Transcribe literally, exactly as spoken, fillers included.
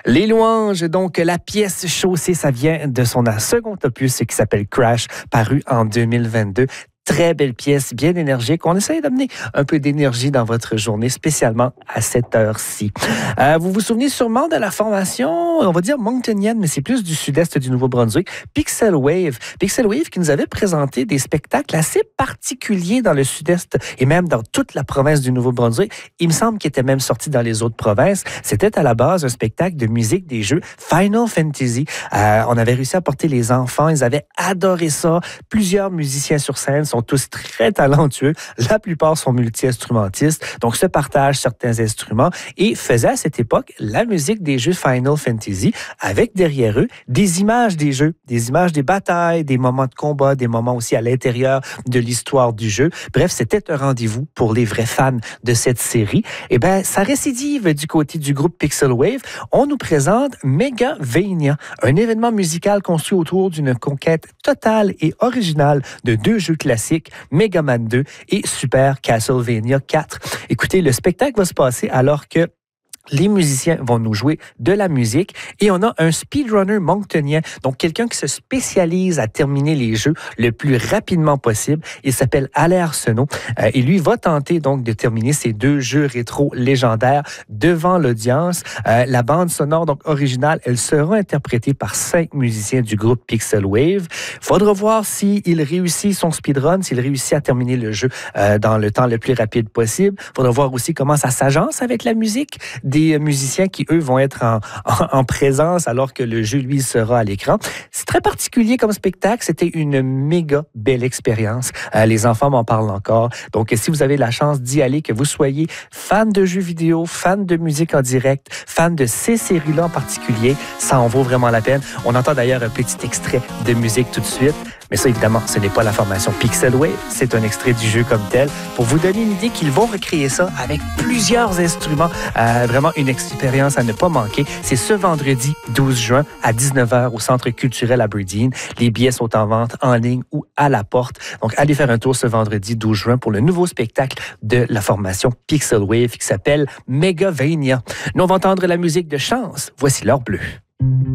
Les louanges, donc la pièce Chaussée, ça vient de son second opus qui s'appelle Crash, paru en deux mille vingt-deux. Très belle pièce, bien énergique. On essaie d'amener un peu d'énergie dans votre journée, spécialement à cette heure-ci. Euh, vous vous souvenez sûrement de la formation, on va dire monctonienne, mais c'est plus du sud-est du Nouveau-Brunswick, Pixel Wave. Pixel Wave qui nous avait présenté des spectacles assez particuliers dans le sud-est et même dans toute la province du Nouveau-Brunswick. Il me semble qu'il était même sorti dans les autres provinces. C'était à la base un spectacle de musique des jeux Final Fantasy. Euh, on avait réussi à porter les enfants, ils avaient adoré ça. Plusieurs musiciens sur scène sont tous très talentueux. La plupart sont multi-instrumentistes, donc se partagent certains instruments et faisaient à cette époque la musique des jeux Final Fantasy avec derrière eux des images des jeux, des images des batailles, des moments de combat, des moments aussi à l'intérieur de l'histoire du jeu. Bref, c'était un rendez-vous pour les vrais fans de cette série. Eh bien, ça récidive du côté du groupe Pixel Wave. On nous présente Megavania, un événement musical conçu autour d'une conquête totale et originale de deux jeux classiques, Mega Man deux et Super Castlevania quatre. Écoutez, le spectacle va se passer alors que les musiciens vont nous jouer de la musique et on a un speedrunner monctonien, donc quelqu'un qui se spécialise à terminer les jeux le plus rapidement possible. Il s'appelle Alain Arsenault euh, et lui va tenter donc de terminer ces deux jeux rétro légendaires devant l'audience. Euh, la bande sonore donc originale, elle sera interprétée par cinq musiciens du groupe Pixel Wave. Faudra voir s'il réussit son speedrun, s'il réussit à terminer le jeu euh, dans le temps le plus rapide possible. Faudra voir aussi comment ça s'agence avec la musique des musiciens qui, eux, vont être en, en, en présence alors que le jeu, lui, sera à l'écran. C'est très particulier comme spectacle. C'était une méga belle expérience. Euh, les enfants m'en parlent encore. Donc, si vous avez la chance d'y aller, que vous soyez fan de jeux vidéo, fan de musique en direct, fan de ces séries-là en particulier, ça en vaut vraiment la peine. On entend d'ailleurs un petit extrait de musique tout de suite. Mais ça, évidemment, ce n'est pas la formation Pixel Wave, c'est un extrait du jeu comme tel. Pour vous donner une idée qu'ils vont recréer ça avec plusieurs instruments. Euh, vraiment une expérience à ne pas manquer. C'est ce vendredi douze juin à dix-neuf heures au Centre culturel Aberdeen. Les billets sont en vente en ligne ou à la porte. Donc, allez faire un tour ce vendredi douze juin pour le nouveau spectacle de la formation Pixel Wave qui s'appelle Megavania. Nous, on va entendre la musique de Chance. Voici l'heure bleue.